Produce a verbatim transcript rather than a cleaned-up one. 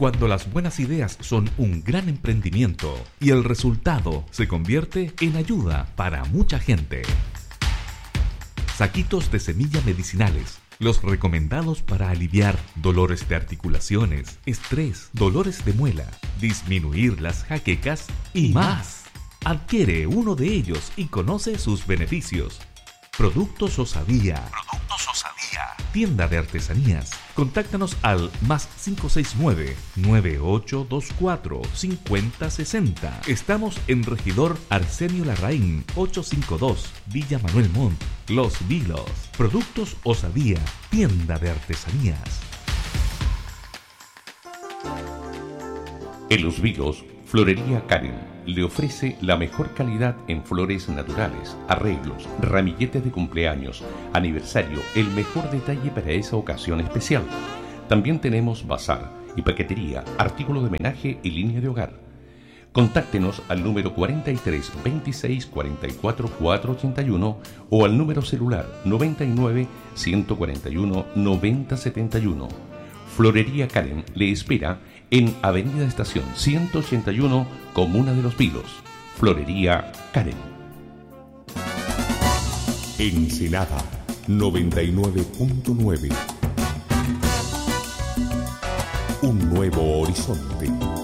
cuando las buenas ideas son un gran emprendimiento y el resultado se convierte en ayuda para mucha gente. Saquitos de semilla medicinales, los recomendados para aliviar dolores de articulaciones, estrés, dolores de muela, disminuir las jaquecas y más. Adquiere uno de ellos y conoce sus beneficios. Productos Osadía. Productos Osadía. Tienda de artesanías. Contáctanos al más cinco seis nueve, nueve ocho dos cuatro, cinco cero seis cero. Estamos en Regidor Arsenio Larraín, ochocientos cincuenta y dos, Villa Manuel Montt, Los Vilos. Productos Osadía. Tienda de artesanías. En Los Vilos, Florería Karen le ofrece la mejor calidad en flores naturales, arreglos, ramilletes de cumpleaños, aniversario, el mejor detalle para esa ocasión especial. También tenemos bazar y paquetería, artículos de homenaje y línea de hogar. Contáctenos al número cuarenta y tres, veintiséis, cuarenta y cuatro, cuatrocientos ochenta y uno o al número celular noventa y nueve, ciento cuarenta y uno, noventa setenta y uno. Florería Karen le espera en Avenida Estación ciento ochenta y uno, Comuna de Los Vilos. Florería Karen. Ensenada noventa y nueve punto nueve. Un nuevo horizonte.